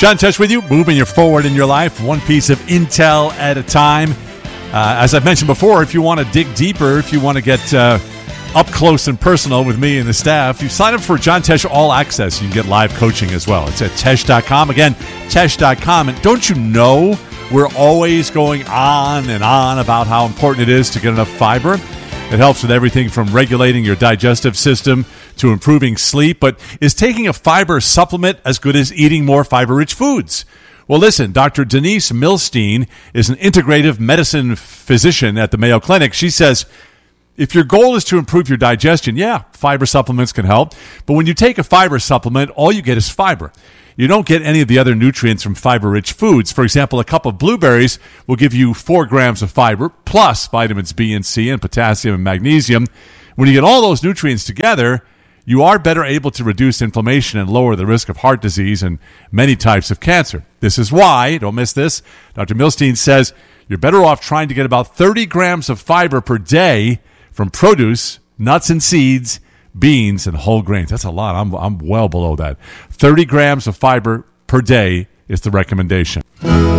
John Tesh with you, moving you forward in your life, one piece of intel at a time. As I've mentioned before, if you want to dig deeper, if you want to get up close and personal with me and the staff, you sign up for John Tesh All Access. You can get live coaching as well. It's at Tesh.com. Again, Tesh.com. And don't you know we're always going on and on about how important it is to get enough fiber? It helps with everything from regulating your digestive system to improving sleep. But is taking a fiber supplement as good as eating more fiber-rich foods? Well, listen, Dr. Denise Milstein is an integrative medicine physician at the Mayo Clinic. She says, if your goal is to improve your digestion, yeah, fiber supplements can help. But when you take a fiber supplement, all you get is fiber. You don't get any of the other nutrients from fiber-rich foods. For example, a cup of blueberries will give you 4 grams of fiber, plus vitamins B and C and potassium and magnesium. When you get all those nutrients together, you are better able to reduce inflammation and lower the risk of heart disease and many types of cancer. This is why, don't miss this, Dr. Milstein says you're better off trying to get about 30 grams of fiber per day from produce, nuts and seeds, beans, and whole grains. That's a lot. I'm well below that. 30 grams of fiber per day is the recommendation.